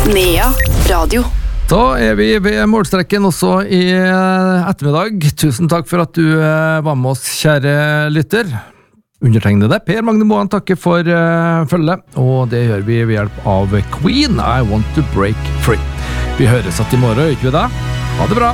Nea Radio. Da vi ved målstrekken også i ettermiddag. Tusen takk for at du var med oss, kjære lytter. Undertegnede Per Magne Moan takker for følget, og det gjør vi ved hjelp av Queen, I Want to Break Free. Vi høres at i morgen, ikke vi da? Ha det bra!